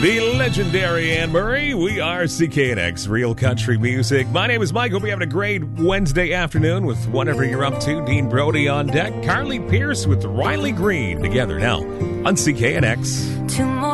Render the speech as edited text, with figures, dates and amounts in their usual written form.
The legendary Anne Murray. We are CKNX Real Country Music. My name is Mike. Hope you're having a great Wednesday afternoon with whatever you're up to. Dean Brody on deck. Carly Pierce with Riley Green together now on CKNX.